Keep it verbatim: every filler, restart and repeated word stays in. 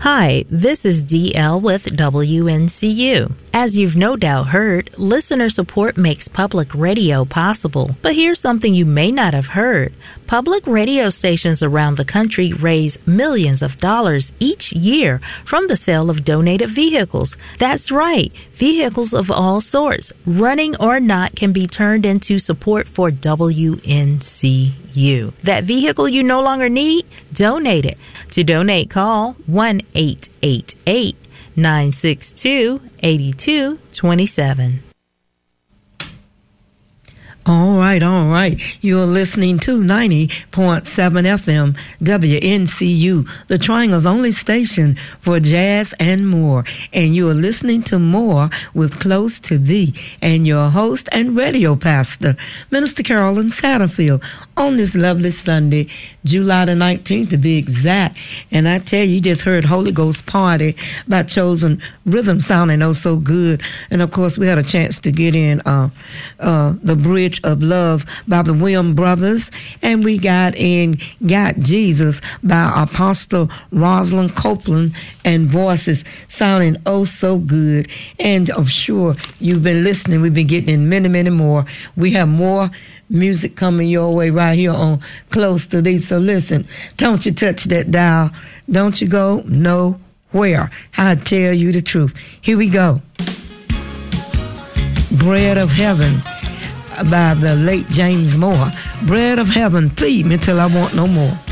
Hi, this is D L with W N C U. As you've no doubt heard, listener support makes public radio possible. But here's something you may not have heard. Public radio stations around the country raise millions of dollars each year from the sale of donated vehicles. That's right, vehicles of all sorts, running or not, can be turned into support for W N C U. That vehicle you no longer need? Donate it. To donate, call one eight eight eight, nine six two, eight two two seven. All right, all right. You're listening to ninety point seven F M W N C U, the Triangle's only station for jazz and more. And you are listening to More with Close to Thee and your host and radio pastor, Minister Carolyn Satterfield, on this lovely Sunday, July the nineteenth to be exact. And I tell you, you just heard Holy Ghost Party by Chosen Rhythm, sounding oh so good. And of course, we had a chance to get in uh, uh, the Bridge of Love by the Williams Brothers, and we got in Got Jesus by Apostle Rosalind Copeland, and voices sounding oh so good. And I'm sure you've been listening. We've been getting in many, many more. We have more music coming your way right here on Close to Thee. So listen, don't you touch that dial. Don't you go nowhere. I tell you the truth. Here we go. Bread of Heaven by the late James Moore. Bread of Heaven, feed me till I want no more.